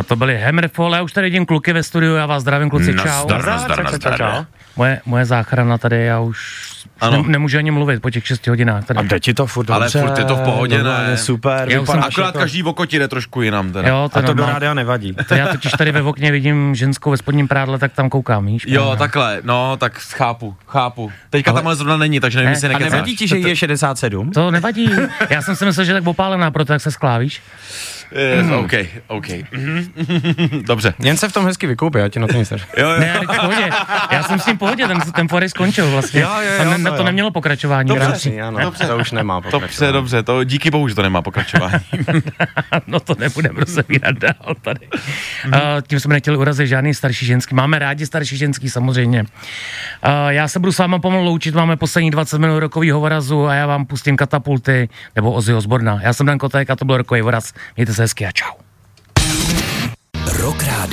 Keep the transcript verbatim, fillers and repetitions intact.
to byly Hammerfall, já už tady vidím kluky ve studiu, já vás zdravím, kluci, čau. Nazdar, nazdar, nazdar. Moje, moje záchrana tady, já už ne, nemůžu ani mluvit po těch šesti hodinách. Tady. A jde ti to furt ale dobře, furt je to v pohodě, ne? Super. Já jsem akorát to... každý v oko ti jde trošku jinam. Teda. Jo, to a to normál... do rádia nevadí. To já totiž tady ve okně vidím ženskou ve spodním prádle, tak tam koukám, víš? Jo, právě. Takhle, no, tak chápu, chápu. Teďka ale... tamhle zrovna není, takže nevím, ne, jestli nekecáš. nekecáš. A nevadí ti, že je šedesát sedm? To nevadí, já jsem si myslel, že tak opálená, proto jak se sklávíš. Yes, mm. OK, OK. Dobře. Jen se v tom hezky vykoupí, já ti na to nic. Jo, jo. Ne, v pohodě. Já jsem s tím v pohodě, ten, ten forest skončil vlastně. Jo, jo, jo, to, na to jo. nemělo pokračování. Dobře, ano, dobře. To už nemá pokračování. Dobře, dobře, to díky bohu, že to nemá pokračování. No to nebudeme rozebírat dál tady. Mm. Uh, tím jsme nechtěli urazit žádný starší ženský. Máme rádi starší ženský samozřejmě. Uh, já se budu s váma pomalu loučit, máme poslední dvacet minut rokovýho vorazu a já vám pustím Katapulty nebo Ozzy Osborna. Já jsem Dan Kotek a to byl rokový voraz. Mějte se hezky a čau.